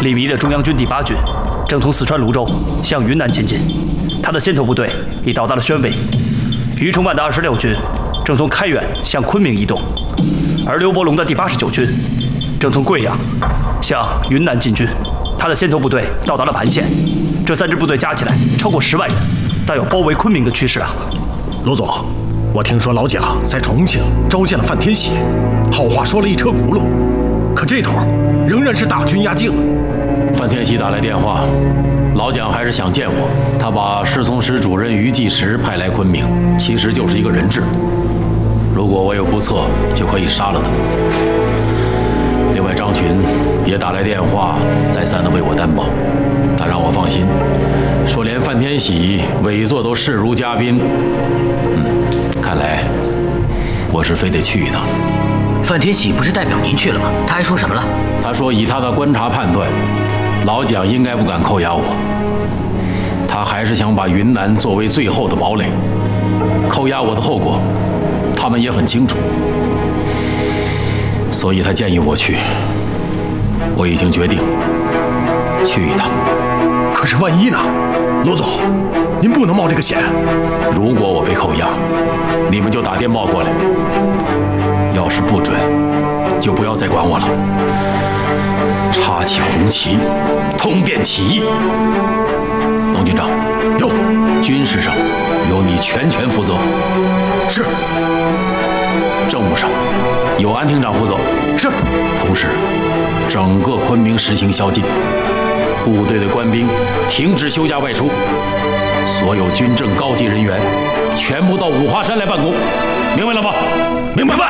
李弥的中央军第8军正从四川泸州向云南前进，他的先头部队已到达了宣慰。余崇万的26军正从开远向昆明移动，而刘伯龙的第89军正从贵阳向云南进军，他的先头部队到达了盘县。这3支部队加起来超过10万人，大有包围昆明的趋势啊！ 卢总，我听说老蒋在重庆召见了范天喜，好话说了一车轱辘，可这头仍然是大军压境。 范天喜打来电话，老蒋还是想见我。他把侍从室主任于继时派来昆明，其实就是一个人质。如果我有不测，就可以杀了他。另外，张群也打来电话，再三的为我担保，他让我放心，说连范天喜委座都视如嘉宾。看来我是非得去一趟。 范天喜不是代表您去了吗？他还说什么了？ 他说以他的观察判断，老蒋应该不敢扣押我，他还是想把云南作为最后的堡垒。扣押我的后果，他们也很清楚，所以他建议我去。我已经决定去一趟。 可是万一呢？罗总，您不能冒这个险。 如果我被扣押，你们就打电报过来。要是不准，就不要再管我了。插起红旗，通电起义。龙军长， 有。 军事上由你全权负责。 是。 政务上由安厅长负责。 是。 同时，整个昆明实行宵禁，部队的官兵停止休假外出，所有军政高级人员全部到五华山来办公，明白了吗？ 明白。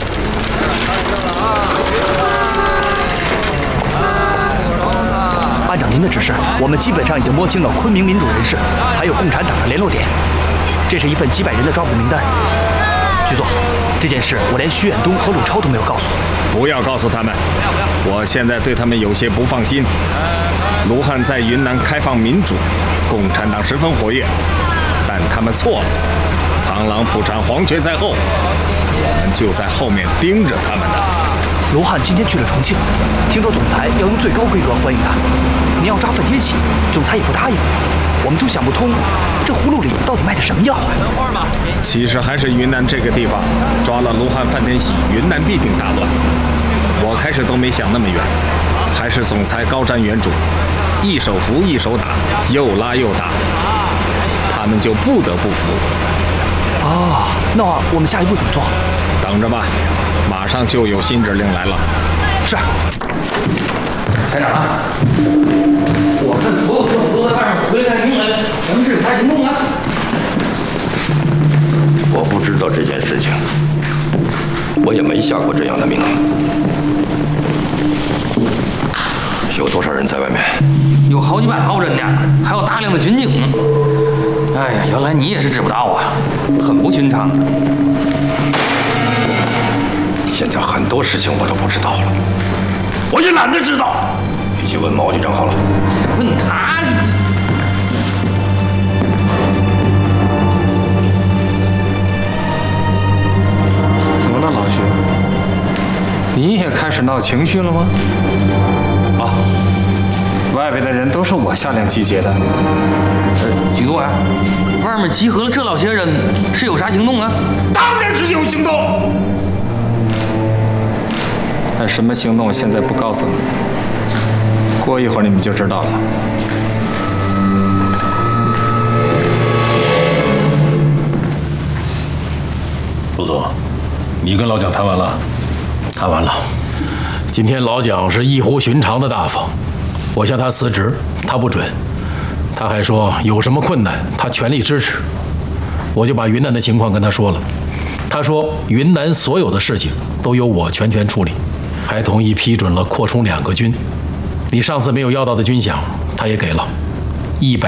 按照您的指示，我们基本上已经摸清了昆明民主人士还有共产党的联络点。这是一份几百人的抓捕名单。局座，这件事我连徐远东和鲁超都没有告诉我。 不要告诉他们，我现在对他们有些不放心。卢汉在云南开放民主，共产党十分活跃，但他们错了。螳螂捕蝉，黄雀在后，我们就在后面盯着他们呢。 卢汉今天去了重庆，听说总裁要用最高规格欢迎他。您要抓范天喜，总裁也不答应，我们都想不通，这葫芦里到底卖的什么药啊？ 其实还是云南这个地方，抓了卢汉、范天喜，云南必定大乱。我开始都没想那么远，还是总裁高瞻远瞩，一手扶一手打，又拉又打，他们就不得不服。 哦，那我们下一步怎么做？ 等着吧，马上就有新指令来了。 是。 排长啊，我看所有政府都在外面回来行来，咱们是有啥行动啊？ 我不知道这件事情，我也没下过这样的命令。有多少人在外面？ 有好几百号人呢，还有大量的军警。哎呀，原来你也是知不道啊，很不寻常。 现在很多事情我都不知道了，我也懒得知道。你去问毛局长好了。 问他。 怎么了，老徐？你也开始闹情绪了吗？啊，外边的人都是我下令集结的。 局座呀，外面集合了这老些人，是有啥行动啊？ 当然是有行动。 但什么行动我现在不告诉你，过一会儿你们就知道了。 陆总，你跟老蒋谈完了？谈完了。今天老蒋是异乎寻常的大方，我向他辞职，他不准。他还说有什么困难，他全力支持。我就把云南的情况跟他说了，他说云南所有的事情都由我全权处理，还同意批准了扩充2个军。你上次没有要到的军饷，他也给了，100